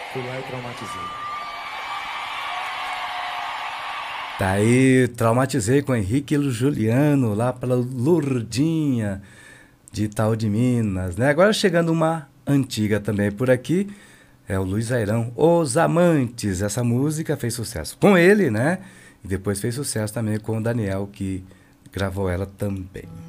Fui lá e traumatizei. Tá aí, traumatizei com Henrique e Juliano, lá pela Lourdinha de Itaú de Minas, né? Agora chegando uma antiga também por aqui, é o Luiz Airão, Os Amantes. Essa música fez sucesso com ele, né? E depois fez sucesso também com o Daniel, que gravou ela também.